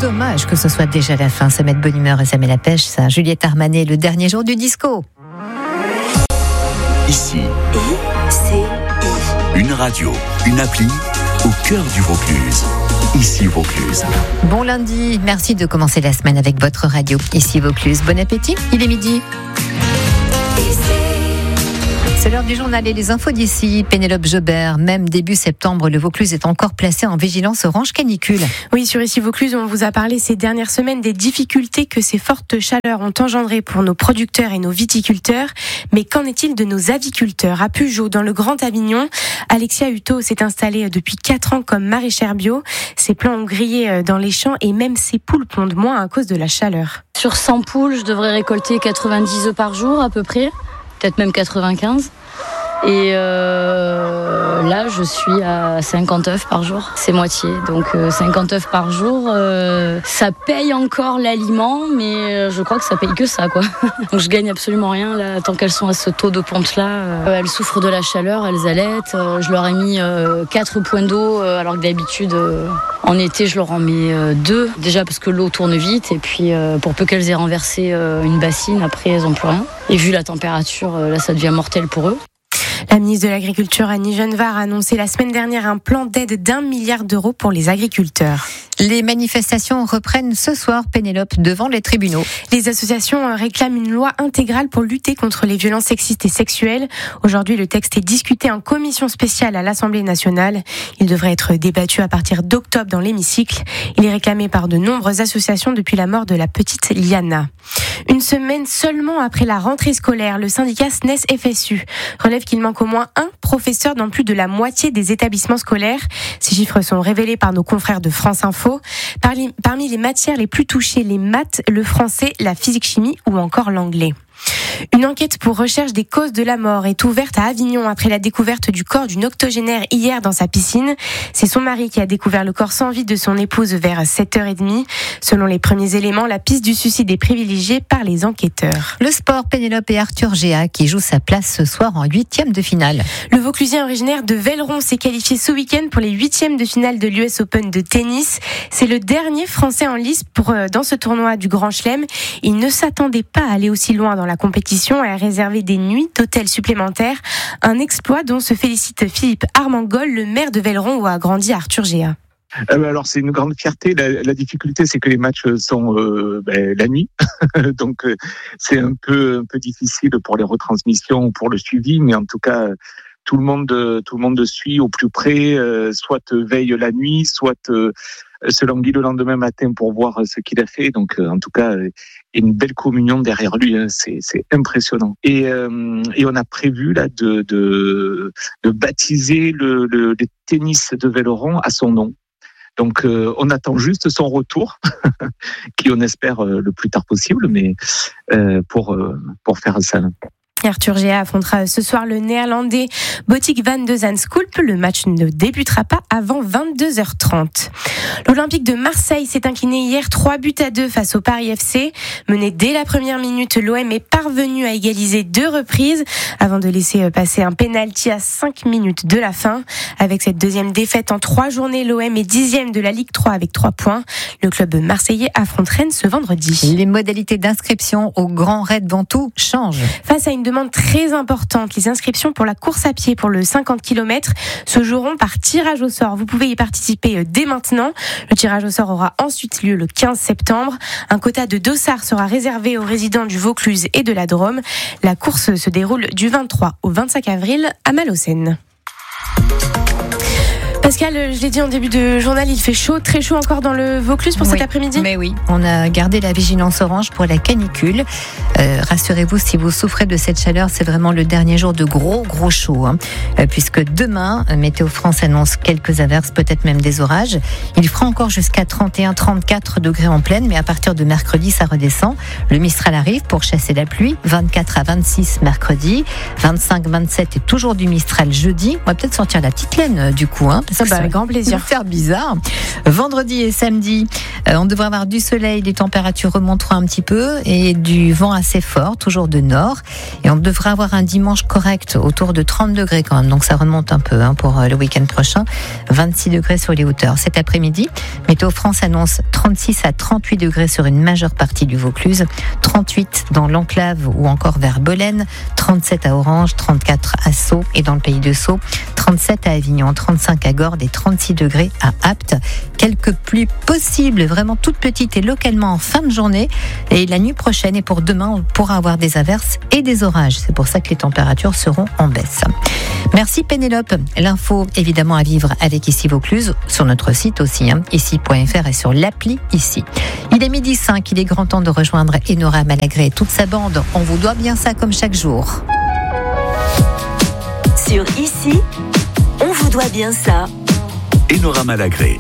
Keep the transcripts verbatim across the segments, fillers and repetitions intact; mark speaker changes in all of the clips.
Speaker 1: Dommage que ce soit déjà la fin. Ça met de bonne humeur et ça met la pêche, ça. Juliette Armanet, le dernier jour du disco.
Speaker 2: Ici,
Speaker 3: I C I.
Speaker 2: Une radio, une appli au cœur du Vaucluse. Ici Vaucluse.
Speaker 1: Bon lundi, merci de commencer la semaine avec votre radio. Ici Vaucluse. Bon appétit, il est midi. C'est l'heure du journal et les infos d'ici. Pénélope Jobert, même début septembre, le Vaucluse est encore placé en vigilance orange canicule.
Speaker 4: Oui, sur Ici Vaucluse, on vous a parlé ces dernières semaines des difficultés que ces fortes chaleurs ont engendrées pour nos producteurs et nos viticulteurs. Mais qu'en est-il de nos aviculteurs ? À Pugeot, dans le Grand Avignon, Alexia Hutto s'est installée depuis quatre ans comme maraîchère bio. Ses plants ont grillé dans les champs et même ses poules pondent moins à cause de la chaleur.
Speaker 5: Sur cent poules, je devrais récolter quatre-vingt-dix œufs par jour à peu près. Peut-être même quatre-vingt-quinze. Et euh, là, je suis à cinquante œufs par jour. C'est moitié. Donc euh, cinquante œufs par jour, euh, ça paye encore l'aliment, mais je crois que ça paye que ça, quoi. Donc je gagne absolument rien là, tant qu'elles sont à ce taux de ponte-là. Euh, elles souffrent de la chaleur, elles allaitent. Euh, je leur ai mis euh, quatre points d'eau, euh, alors que d'habitude, euh, en été, je leur en mets euh, deux. Déjà parce que l'eau tourne vite, et puis euh, pour peu qu'elles aient renversé euh, une bassine, après elles n'ont plus rien. Et vu la température, euh, là, ça devient mortel pour eux.
Speaker 4: La ministre de l'Agriculture, Annie Genevard, a annoncé la semaine dernière un plan d'aide d'un milliard d'euros pour les agriculteurs.
Speaker 1: Les manifestations reprennent ce soir, Pénélope, devant les tribunaux.
Speaker 4: Les associations réclament une loi intégrale pour lutter contre les violences sexistes et sexuelles. Aujourd'hui, le texte est discuté en commission spéciale à l'Assemblée nationale. Il devrait être débattu à partir d'octobre dans l'hémicycle. Il est réclamé par de nombreuses associations depuis la mort de la petite Liana. Une semaine seulement après la rentrée scolaire, le syndicat S N E S F S U relève qu'il manque au moins un professeur dans plus de la moitié des établissements scolaires. Ces chiffres sont révélés par nos confrères de France Info. Parmi les matières les plus touchées, les maths, le français, la physique-chimie ou encore l'anglais. Une enquête pour recherche des causes de la mort est ouverte à Avignon après la découverte du corps d'une octogénaire hier dans sa piscine. C'est son mari qui a découvert le corps sans vie de son épouse vers sept heures trente. Selon les premiers éléments, la piste du suicide est privilégiée par les enquêteurs.
Speaker 1: Le sport, Pénélope et Arthur Géa qui joue sa place ce soir en huitième de finale.
Speaker 4: Le Vauclusien originaire de Velleron s'est qualifié ce week-end pour les huitièmes de finale de l'U S Open de tennis. C'est le dernier Français en lice pour, dans ce tournoi du Grand Chelem. Il ne s'attendait pas à aller aussi loin dans la compétition et a réservé des nuits d'hôtel supplémentaires. Un exploit dont se félicite Philippe Armangol, le maire de Velleron où a grandi Arthur Géa.
Speaker 6: Alors c'est une grande fierté. La, la difficulté, c'est que les matchs sont euh, ben, la nuit, donc euh, c'est un peu un peu difficile pour les retransmissions, pour le suivi, mais en tout cas tout le monde tout le monde suit au plus près, euh, soit veille la nuit, soit euh, se languit le lendemain matin pour voir ce qu'il a fait. Donc euh, en tout cas, euh, une belle communion derrière lui, hein. c'est c'est impressionnant. Et euh, et on a prévu là de de de baptiser le le, le tennis de Velleron à son nom. Donc, euh, on attend juste son retour, qui on espère euh, le plus tard possible, mais euh, pour euh, pour faire ça.
Speaker 4: Arthur Géa affrontera ce soir le néerlandais Botik van de Zandschulp. Le match ne débutera pas avant vingt-deux heures trente. L'Olympique de Marseille s'est incliné hier trois buts à deux face au Paris F C. Mené dès la première minute, l'O M est parvenu à égaliser deux reprises avant de laisser passer un pénalty à cinq minutes de la fin. Avec cette deuxième défaite en trois journées, l'O M est dixième de la Ligue trois avec trois points. Le club marseillais affronte Rennes ce vendredi.
Speaker 1: Les modalités d'inscription au Grand Raid Ventoux changent.
Speaker 4: Face à une demande très importante, les inscriptions pour la course à pied pour le cinquante kilomètres se joueront par tirage au sort. Vous pouvez y participer dès maintenant. Le tirage au sort aura ensuite lieu le quinze septembre. Un quota de dossards sera réservé aux résidents du Vaucluse et de la Drôme. La course se déroule du vingt-trois au vingt-cinq avril à Malaucène. Pascal, je l'ai dit en début de journal, il fait chaud, très chaud encore dans le Vaucluse pour
Speaker 1: oui,
Speaker 4: cet après-midi.
Speaker 1: Mais oui, on a gardé la vigilance orange pour la canicule. Euh, rassurez-vous, si vous souffrez de cette chaleur, c'est vraiment le dernier jour de gros, gros chaud. Hein, euh, puisque demain, Météo France annonce quelques averses, peut-être même des orages. Il fera encore jusqu'à trente et un à trente-quatre degrés en pleine, mais à partir de mercredi, ça redescend. Le Mistral arrive pour chasser la pluie. vingt-quatre à vingt-six mercredi, vingt-cinq à vingt-sept et toujours du Mistral jeudi. On va peut-être sortir la petite laine du coup. Hein,
Speaker 4: Ah bah, avec grand plaisir.
Speaker 1: Ça va faire bizarre. Vendredi et samedi, Euh, on devrait avoir du soleil, les températures remonteront un petit peu et du vent assez fort, toujours de nord. Et on devrait avoir un dimanche correct autour de trente degrés quand même. Donc ça remonte un peu hein, pour le week-end prochain. vingt-six degrés sur les hauteurs. Cet après-midi, Météo France annonce trente-six à trente-huit degrés sur une majeure partie du Vaucluse, trente-huit dans l'Enclave ou encore vers Belaine, trente-sept à Orange, trente-quatre à Sceaux et dans le pays de Sceaux, trente-sept à Avignon, trente-cinq à Gordes et trente-six degrés à Apt. Quelques pluies possibles, vraiment toutes petites et localement en fin de journée. Et la nuit prochaine et pour demain, on pourra avoir des averses et des orages. C'est pour ça que les températures seront en baisse. Merci Pénélope. L'info évidemment à vivre avec Ici Vaucluse sur notre site aussi, hein, ici point f r et sur l'appli Ici. Il est midi cinq, il est grand temps de rejoindre Enora Malagré et toute sa bande. On vous doit bien ça comme chaque jour.
Speaker 3: Sur Ici, on vous doit bien ça.
Speaker 2: Enora Malagré.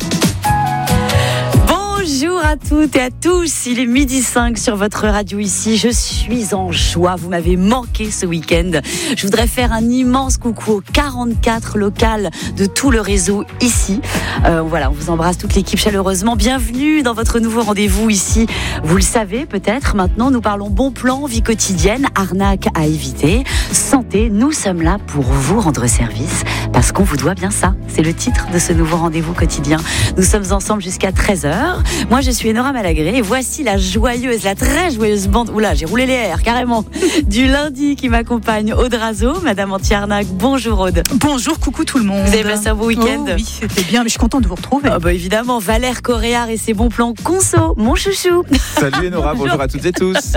Speaker 7: Bonjour à toutes et à tous, il est midi cinq sur votre radio Ici, je suis en joie, vous m'avez manqué ce week-end. Je voudrais faire un immense coucou aux quarante-quatre locales de tout le réseau Ici. Euh, voilà, on vous embrasse toute l'équipe chaleureusement, bienvenue dans votre nouveau rendez-vous Ici. Vous le savez peut-être, maintenant nous parlons bon plan, vie quotidienne, arnaque à éviter, santé, nous sommes là pour vous rendre service parce qu'on vous doit bien ça. C'est le titre de ce nouveau rendez-vous quotidien. Nous sommes ensemble jusqu'à treize heures. Moi, je suis Enora Malagré et voici la joyeuse, la très joyeuse bande. Oula, j'ai roulé les airs carrément. Du lundi qui m'accompagne, Aude Razo, Madame Anti-Arnaque. Bonjour Aude.
Speaker 8: Bonjour, coucou tout le monde.
Speaker 7: Vous avez passé un beau week-end?
Speaker 8: Oh, oui, c'était bien, mais je suis contente de vous retrouver.
Speaker 7: Oh, bah, évidemment, Valère Coréard et ses bons plans conso, mon chouchou.
Speaker 9: Salut Enora, bonjour. bonjour à toutes et tous.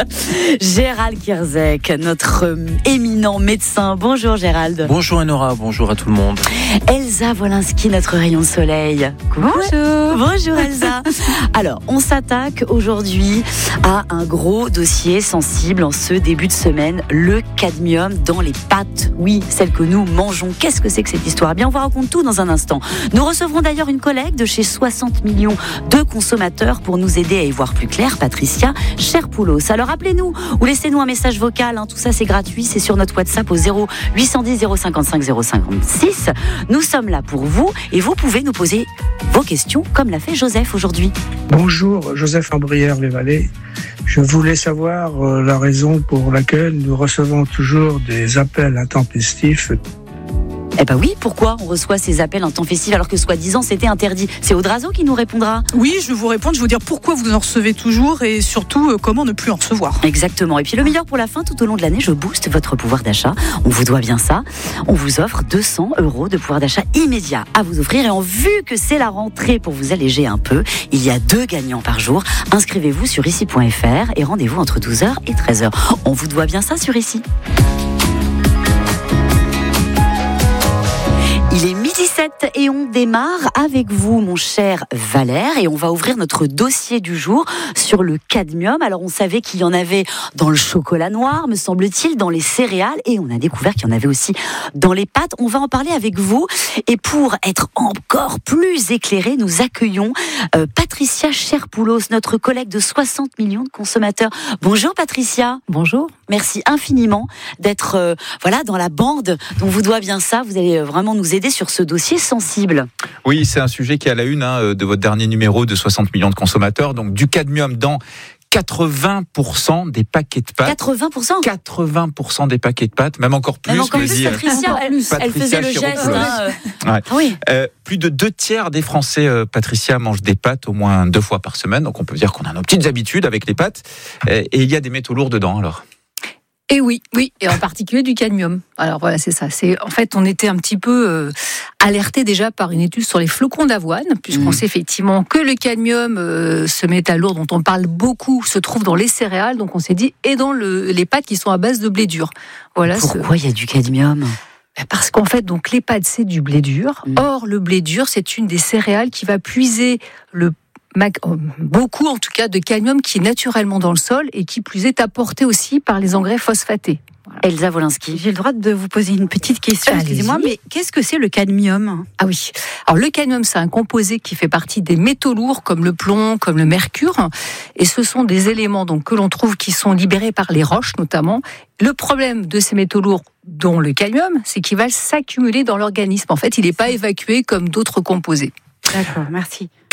Speaker 7: Gérald Kierzek, notre euh, éminent médecin. Bonjour Gérald.
Speaker 10: Bonjour Enora, bonjour à tout le monde.
Speaker 7: Elsa Wolinski, notre rayon de soleil. Coucou.
Speaker 8: Bonjour.
Speaker 7: Bonjour Elsa. Alors, on s'attaque aujourd'hui à un gros dossier sensible en ce début de semaine, le cadmium dans les pâtes. Oui, celles que nous mangeons. Qu'est-ce que c'est que cette histoire? Eh bien, on vous raconte tout dans un instant. Nous recevrons d'ailleurs une collègue de chez soixante millions de consommateurs pour nous aider à y voir plus clair, Patricia Cherpoulos. Alors appelez-nous ou laissez-nous un message vocal, hein. Tout ça c'est gratuit, c'est sur notre WhatsApp au zéro huit cent dix zéro cinquante-cinq zéro cinquante-six. Nous sommes là pour vous et vous pouvez nous poser vos questions comme l'a fait Joseph aujourd'hui.
Speaker 11: Bonjour, Joseph Ambrière-les-Vallées. Je voulais savoir euh, la raison pour laquelle nous recevons toujours des appels intempestifs.
Speaker 7: Eh ben oui, pourquoi on reçoit ces appels en temps festif alors que soi-disant c'était interdit? C'est Aude Razo qui nous répondra.
Speaker 8: Oui, je vais vous répondre, je vais vous dire pourquoi vous en recevez toujours et surtout euh, comment ne plus en recevoir.
Speaker 7: Exactement. Et puis le meilleur pour la fin, tout au long de l'année, je booste votre pouvoir d'achat. On vous doit bien ça. On vous offre deux cents euros de pouvoir d'achat immédiat à vous offrir. Et en vue que c'est la rentrée pour vous alléger un peu, il y a deux gagnants par jour. Inscrivez-vous sur ici point f r et rendez-vous entre douze heures et treize heures. On vous doit bien ça sur Ici. Il est midi sept et on démarre avec vous, mon cher Valère, et on va ouvrir notre dossier du jour sur le cadmium. Alors, on savait qu'il y en avait dans le chocolat noir, me semble-t-il, dans les céréales, et on a découvert qu'il y en avait aussi dans les pâtes. On va en parler avec vous, et pour être encore plus éclairés, nous accueillons euh, Patricia Cherpoulos, notre collègue de soixante millions de consommateurs. Bonjour Patricia.
Speaker 12: Bonjour.
Speaker 7: Merci infiniment d'être euh, voilà dans la bande dont vous doit bien ça. Vous allez vraiment nous aider sur ce dossier sensible.
Speaker 9: Oui, c'est un sujet qui est à la une hein, de votre dernier numéro de soixante millions de consommateurs. Donc du cadmium dans quatre-vingts pour cent des paquets de pâtes.
Speaker 7: quatre-vingts pour cent
Speaker 9: quatre-vingts pour cent des paquets de pâtes, même encore plus.
Speaker 7: Même encore plus,
Speaker 9: dit,
Speaker 7: Patricia, elle,
Speaker 9: Patricia
Speaker 7: elle faisait le geste. Hein, euh...
Speaker 9: ouais.
Speaker 7: ah oui.
Speaker 9: euh, plus de deux tiers des Français, euh, Patricia, mangent des pâtes au moins deux fois par semaine. Donc on peut dire qu'on a nos petites habitudes avec les pâtes. Euh, et il y a des métaux lourds dedans alors.
Speaker 12: Et oui, oui, et en particulier du cadmium. Alors voilà, c'est ça. C'est en fait, on était un petit peu euh, alerté déjà par une étude sur les flocons d'avoine, puisqu'on mmh. sait effectivement que le cadmium, euh, ce métal lourd dont on parle beaucoup, se trouve dans les céréales. Donc on s'est dit et dans le, les pâtes qui sont à base de blé dur. Voilà.
Speaker 7: Pourquoi il ce... y a du cadmium?
Speaker 12: Parce qu'en fait, donc les pâtes c'est du blé dur. Mmh. Or le blé dur, c'est une des céréales qui va puiser le beaucoup en tout cas de cadmium qui est naturellement dans le sol et qui plus est apporté aussi par les engrais phosphatés. Voilà.
Speaker 7: Elsa Wolinski.
Speaker 13: J'ai le droit de vous poser une petite question,
Speaker 12: Allez-y.
Speaker 13: Excusez-moi, mais qu'est-ce que c'est le cadmium?
Speaker 12: Ah oui, alors le cadmium c'est un composé qui fait partie des métaux lourds comme le plomb, comme le mercure, et ce sont des éléments donc que l'on trouve qui sont libérés par les roches notamment. Le problème de ces métaux lourds, dont le cadmium, c'est qu'il va s'accumuler dans l'organisme. En fait, il n'est pas évacué comme d'autres composés.
Speaker 13: D'accord, merci.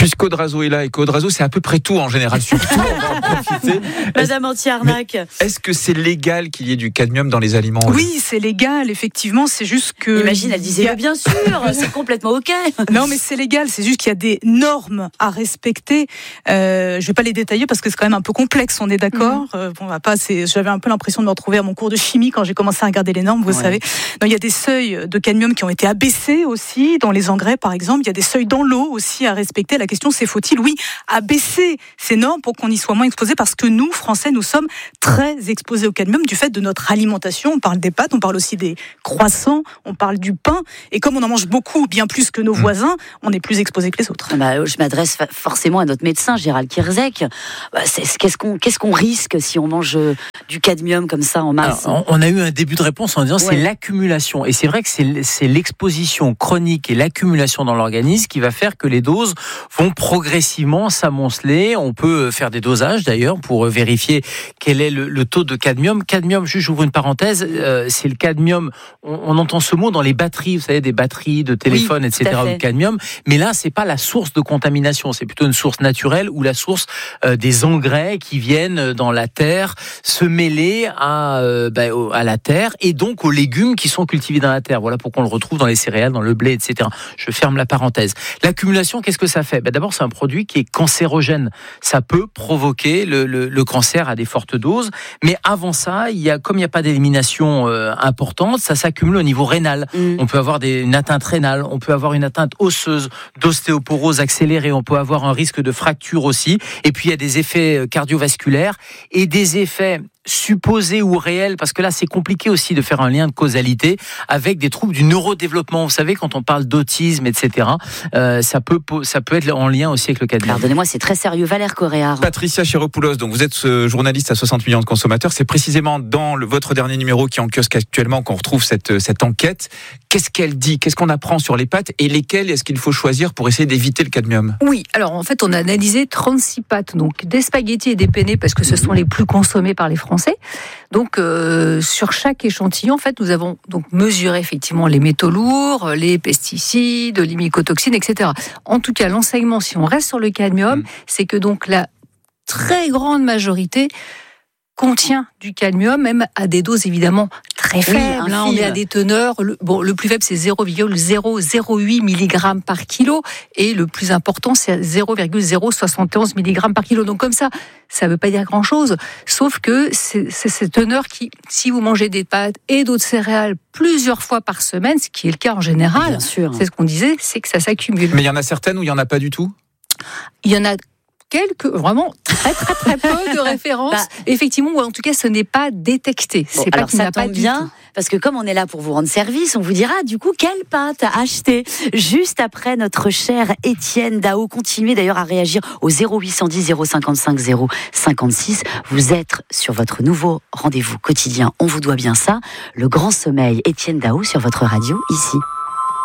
Speaker 9: Puisqu'Audrazo est là et qu'Audrazo, c'est à peu près tout en général. Surtout, on va en profiter.
Speaker 7: Madame Anti-Arnaque.
Speaker 9: Est-ce que c'est légal qu'il y ait du cadmium dans les aliments?
Speaker 8: Oui, c'est légal, effectivement. C'est juste que.
Speaker 7: Imagine, elle disait, a... bien sûr, c'est complètement OK.
Speaker 8: Non, mais c'est légal. C'est juste qu'il y a des normes à respecter. Euh, je vais pas les détailler parce que c'est quand même un peu complexe, on est d'accord. Mmh. Euh, bon, on va pas, c'est, j'avais un peu l'impression de me retrouver à mon cours de chimie quand j'ai commencé à regarder les normes, vous ouais. savez. Non, il y a des seuils de cadmium qui ont été abaissés aussi dans les engrais, par exemple. Il y a des seuils dans l'eau aussi à respecter. La question, c'est faut-il, oui, abaisser ces normes pour qu'on y soit moins exposé, parce que nous, Français, nous sommes très exposés au cadmium du fait de notre alimentation. On parle des pâtes, on parle aussi des croissants, on parle du pain. Et comme on en mange beaucoup, bien plus que nos mmh. voisins, on est plus exposés que les autres.
Speaker 7: Bah, je m'adresse forcément à notre médecin, Gérald Kierzek. Bah, c'est, qu'est-ce, qu'on, qu'est-ce qu'on risque si on mange du cadmium comme ça en masse?
Speaker 10: Alors, on a eu un début de réponse en disant ouais. c'est l'accumulation. Et c'est vrai que c'est, c'est l'exposition chronique et l'accumulation dans l'organisme qui va faire que les doses vont progressivement s'amonceler. On peut faire des dosages d'ailleurs pour vérifier quel est le, le taux de cadmium. Cadmium, juste j'ouvre une parenthèse, euh, c'est le cadmium, on, on entend ce mot dans les batteries, vous savez, des batteries de téléphone, oui, et cetera, le cadmium. Mais là, c'est pas la source de contamination, c'est plutôt une source naturelle ou la source euh, des engrais qui viennent dans la terre se mêler à, euh, bah, à la terre et donc aux légumes qui sont cultivés dans la terre. Voilà pourquoi on le retrouve dans les céréales, dans le blé, et cetera. Je ferme la parenthèse. L'accumulation, qu'est-ce que ça fait? Bah, d'abord, c'est un produit qui est cancérogène. Ça peut provoquer le, le, le cancer à des fortes doses. Mais avant ça, il y a, comme il n'y a pas d'élimination euh, importante, ça s'accumule au niveau rénal. Mmh. On peut avoir des, une atteinte rénale, on peut avoir une atteinte osseuse, d'ostéoporose accélérée, on peut avoir un risque de fracture aussi. Et puis, il y a des effets cardiovasculaires et des effets supposés ou réels, parce que là c'est compliqué aussi de faire un lien de causalité avec des troubles du neurodéveloppement. Vous savez, quand on parle d'autisme, et cetera, euh, ça peut ça peut être en lien aussi avec le cadmium.
Speaker 7: Pardonnez-moi, c'est très sérieux. Valère Coréard.
Speaker 9: Patricia Chiropoulos, donc vous êtes ce journaliste à soixante millions de consommateurs. C'est précisément dans le, votre dernier numéro qui est en kiosque actuellement qu'on retrouve cette cette enquête. Qu'est-ce qu'elle dit? Qu'est-ce qu'on apprend sur les pâtes et lesquelles est-ce qu'il faut choisir pour essayer d'éviter le cadmium?
Speaker 12: Oui, alors en fait on a analysé trente-six pâtes, donc des spaghettis et des penne parce que ce sont les plus consommés par les Français. Donc, euh, sur chaque échantillon, en fait, nous avons donc mesuré effectivement les métaux lourds, les pesticides, les mycotoxines, et cetera. En tout cas, l'enseignement, si on reste sur le cadmium, mmh. c'est que donc la très grande majorité contient du cadmium, même à des doses évidemment très faibles. Oui, hein, on est à des teneurs. Le, bon, le plus faible c'est zéro virgule zéro zéro huit milligrammes par kilo et le plus important c'est zéro virgule zéro soixante et onze milligrammes par kilo. Donc comme ça, ça ne veut pas dire grand-chose. Sauf que c'est, c'est cette teneur qui, si vous mangez des pâtes et d'autres céréales plusieurs fois par semaine, ce qui est le cas en général, bien sûr, c'est ce qu'on disait, c'est que ça s'accumule.
Speaker 9: Mais il y en a certaines où il n'y en a pas du tout?
Speaker 12: Il y en a quelques, vraiment très très très peu de références, bah, effectivement, ou en tout cas ce n'est pas détecté.
Speaker 7: Bon,
Speaker 12: c'est pas
Speaker 7: alors
Speaker 12: qu'il
Speaker 7: ça
Speaker 12: n'a
Speaker 7: tombe
Speaker 12: pas
Speaker 7: bien,
Speaker 12: tout.
Speaker 7: Parce que comme on est là pour vous rendre service, on vous dira du coup quelle pâte acheter. Juste après notre cher Étienne Dao, continuez d'ailleurs à réagir au zéro huit cent dix zéro cinquante-cinq zéro cinquante-six. Vous êtes sur votre nouveau rendez-vous quotidien, on vous doit bien ça, le grand sommeil. Étienne Dao sur votre radio ici.